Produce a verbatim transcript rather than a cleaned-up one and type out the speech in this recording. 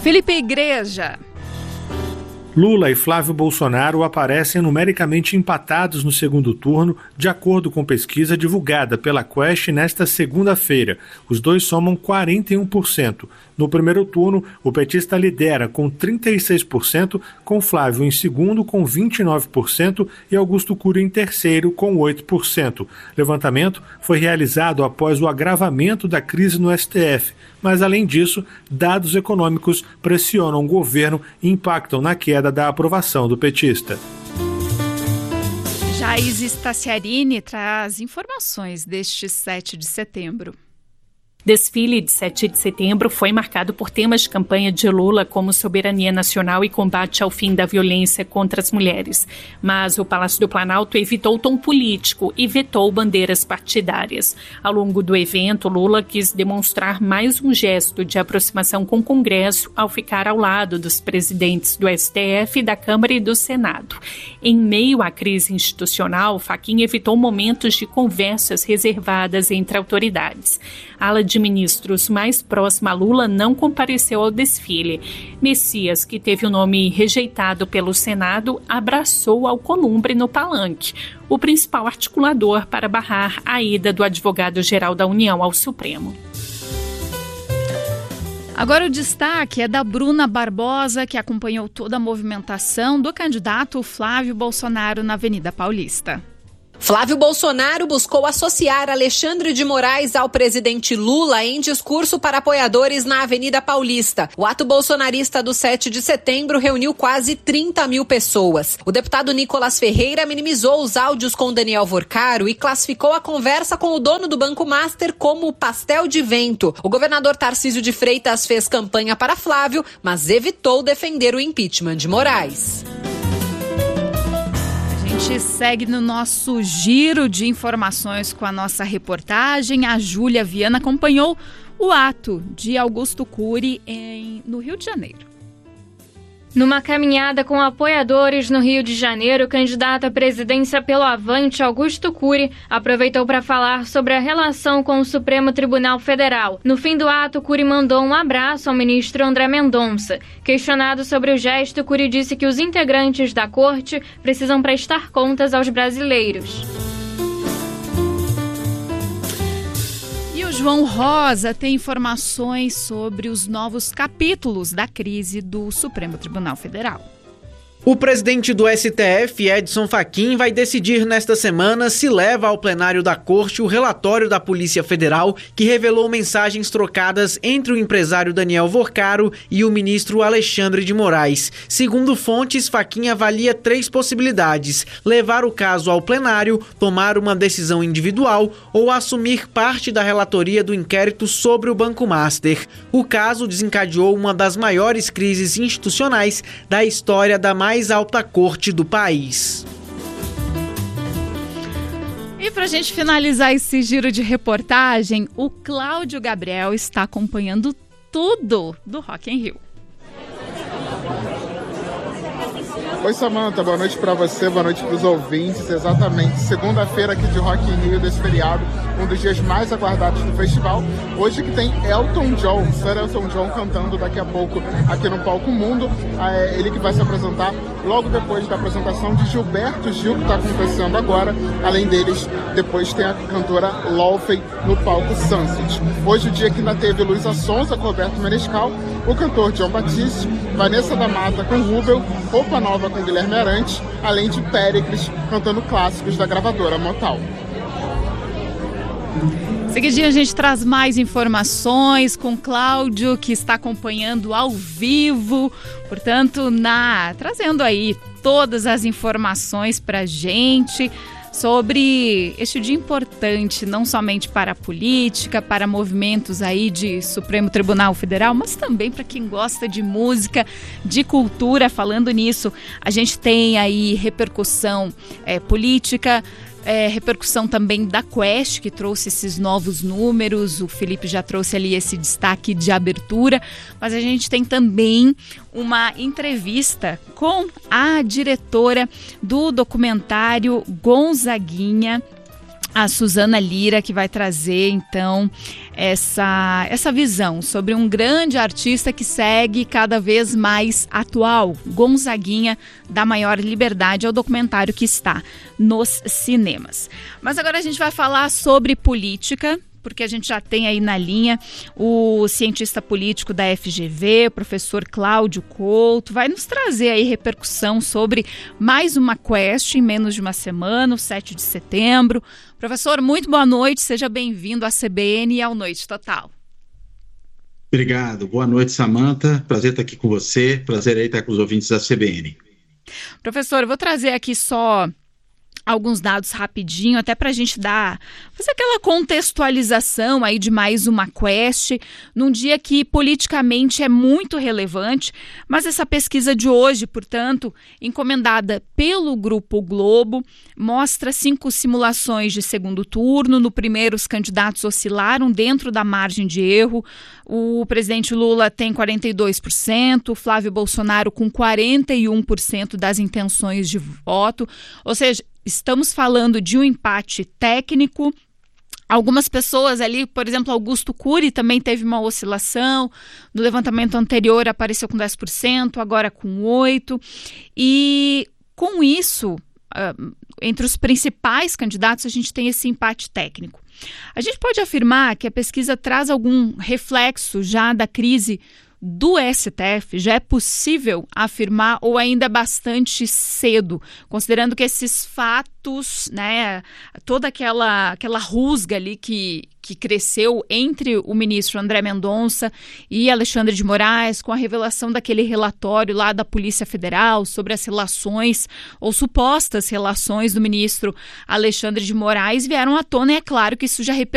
Felipe Igreja. Lula e Flávio Bolsonaro aparecem numericamente empatados no segundo turno, de acordo com pesquisa divulgada pela Quest nesta segunda-feira. Os dois somam quarenta e um por cento. No primeiro turno, o petista lidera com trinta e seis por cento, com Flávio em segundo com vinte e nove por cento e Augusto Cury em terceiro com oito por cento. O levantamento foi realizado após o agravamento da crise no S T F, mas além disso, dados econômicos pressionam o governo e impactam na queda da aprovação do petista. Jais Staciarini traz informações deste sete de setembro. Desfile de sete de setembro foi marcado por temas de campanha de Lula como soberania nacional e combate ao fim da violência contra as mulheres. Mas o Palácio do Planalto evitou o tom político e vetou bandeiras partidárias. Ao longo do evento, Lula quis demonstrar mais um gesto de aproximação com o Congresso ao ficar ao lado dos presidentes do S T F, da Câmara e do Senado. Em meio à crise institucional, Fachin evitou momentos de conversas reservadas entre autoridades. A ala de ministros mais próxima a Lula não compareceu ao desfile. Messias, que teve o nome rejeitado pelo Senado, abraçou Alcolumbre no palanque, o principal articulador para barrar a ida do advogado-geral da União ao Supremo. Agora o destaque é da Bruna Barbosa, que acompanhou toda a movimentação do candidato Flávio Bolsonaro na Avenida Paulista. Flávio Bolsonaro buscou associar Alexandre de Moraes ao presidente Lula em discurso para apoiadores na Avenida Paulista. O ato bolsonarista do sete de setembro reuniu quase trinta mil pessoas. O deputado Nicolas Ferreira minimizou os áudios com Daniel Vorcaro e classificou a conversa com o dono do Banco Master como pastel de vento. O governador Tarcísio de Freitas fez campanha para Flávio, mas evitou defender o impeachment de Moraes. A gente segue no nosso giro de informações com a nossa reportagem. A Júlia Viana acompanhou o ato de Augusto Cury em, no Rio de Janeiro. Numa caminhada com apoiadores no Rio de Janeiro, o candidato à presidência pelo Avante, Augusto Cury, aproveitou para falar sobre a relação com o Supremo Tribunal Federal. No fim do ato, Cury mandou um abraço ao ministro André Mendonça. Questionado sobre o gesto, Cury disse que os integrantes da corte precisam prestar contas aos brasileiros. E o João Rosa tem informações sobre os novos capítulos da crise do Supremo Tribunal Federal. O presidente do S T F, Edson Fachin, vai decidir nesta semana se leva ao plenário da Corte o relatório da Polícia Federal que revelou mensagens trocadas entre o empresário Daniel Vorcaro e o ministro Alexandre de Moraes. Segundo fontes, Fachin avalia três possibilidades: levar o caso ao plenário, tomar uma decisão individual ou assumir parte da relatoria do inquérito sobre o Banco Master. O caso desencadeou uma das maiores crises institucionais da história da mais mais alta corte do país. E para a gente finalizar esse giro de reportagem, o Cláudio Gabriel está acompanhando tudo do Rock in Rio. Oi, Samanta, boa noite para você, boa noite para os ouvintes. Exatamente, segunda-feira aqui de Rock in Rio, desse feriado, um dos dias mais aguardados do festival. Hoje que tem Elton John, Sir Elton John cantando daqui a pouco aqui no Palco Mundo. É ele que vai se apresentar logo depois da apresentação de Gilberto Gil, que está acontecendo agora. Além deles, depois tem a cantora Lawfey no Palco Sunset. Hoje o dia que ainda teve Luísa Sonza com Roberto Menescal, o cantor John Batiste, Vanessa da Mata com Rubel, Roupa Nova com Guilherme Arantes, além de Péricles cantando clássicos da gravadora Motown. Seguidinho a gente traz mais informações com Cláudio, que está acompanhando ao vivo, portanto, na trazendo aí todas as informações pra gente sobre este dia importante, não somente para a política, para movimentos aí de Supremo Tribunal Federal, mas também para quem gosta de música, de cultura. Falando nisso, a gente tem aí repercussão é, política, É, repercussão também da Quest, que trouxe esses novos números. O Felipe já trouxe ali esse destaque de abertura, mas a gente tem também uma entrevista com a diretora do documentário Gonzaguinha, a Suzana Lira, que vai trazer, então, essa, essa visão sobre um grande artista que segue cada vez mais atual. Gonzaguinha, da Maior Liberdade, é o documentário que está nos cinemas. Mas agora a gente vai falar sobre política, porque a gente já tem aí na linha o cientista político da F G V, o professor Cláudio Couto, vai nos trazer aí repercussão sobre mais uma quest em menos de uma semana, o sete de setembro. Professor, muito boa noite, seja bem-vindo à C B N e ao Noite Total. Obrigado, boa noite, Samantha, prazer estar aqui com você, prazer aí estar com os ouvintes da C B N. Professor, eu vou trazer aqui só alguns dados rapidinho, até para a gente dar, fazer aquela contextualização aí de mais uma quest, num dia que politicamente é muito relevante, mas essa pesquisa de hoje, portanto, encomendada pelo Grupo Globo, mostra cinco simulações de segundo turno. No primeiro, os candidatos oscilaram dentro da margem de erro. O presidente Lula tem quarenta e dois por cento, o Flávio Bolsonaro com quarenta e um por cento das intenções de voto, ou seja, estamos falando de um empate técnico. Algumas pessoas ali, por exemplo, Augusto Cury também teve uma oscilação. No levantamento anterior apareceu com dez por cento, agora com oito por cento. E com isso, entre os principais candidatos, a gente tem esse empate técnico. A gente pode afirmar que a pesquisa traz algum reflexo já da crise do S T F? Já é possível afirmar ou ainda é bastante cedo, considerando que esses fatos, né, toda aquela, aquela rusga ali que, que cresceu entre o ministro André Mendonça e Alexandre de Moraes, com a revelação daquele relatório lá da Polícia Federal sobre as relações ou supostas relações do ministro Alexandre de Moraes, vieram à tona, e é claro que isso já repercutiu